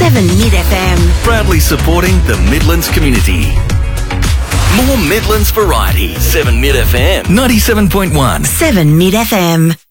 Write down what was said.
7 Mid FM. Proudly supporting the Midlands community. More Midlands variety. 7 Mid FM. 97.1. 7 Mid FM.